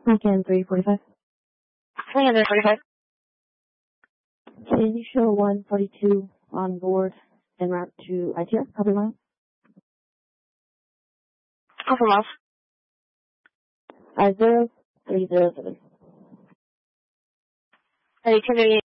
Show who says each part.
Speaker 1: Weekend 345.
Speaker 2: Weekend 345.
Speaker 1: Can you show 142 on board en route to ITR? Copy mile.
Speaker 2: Copy miles.
Speaker 1: 50-307.
Speaker 2: 32